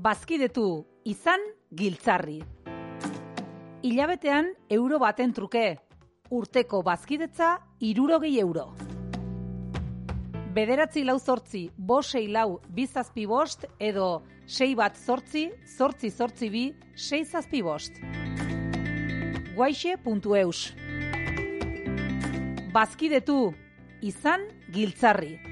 Bazkidetu, izan giltzarri. Hilabetean euro baten truke, urteko bazkidetza 60 euro. 9-4-8-6-4-2-7-5 edo 6-1-8-8-8-2-6-7-5. Guaixe.eus. Bazkidetu, izan giltzarri.